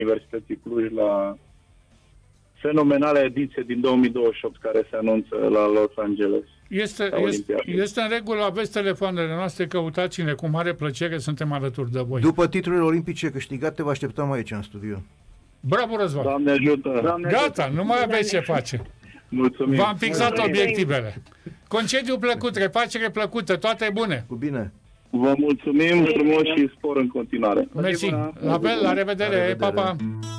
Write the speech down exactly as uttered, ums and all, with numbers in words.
Universității Cluj la fenomenala ediție din două mii douăzeci și opt care se anunță la Los Angeles. Este, este, este în regulă, aveți telefoanele noastre, căutați-ne cu mare plăcere, suntem alături de voi. După titlurile olimpice câștigate, vă așteptăm aici în studio. Bravo, Răzvan! Doamne ajută! Doamne Gata, ajută. nu mai aveți ce face. Mulțumim! V-am fixat obiectivele. Concediu plăcut, refacere plăcută, toate bune! Cu bine! Vă mulțumim frumos și spor în continuare. Mersi! La fel, la revedere, pa, pa!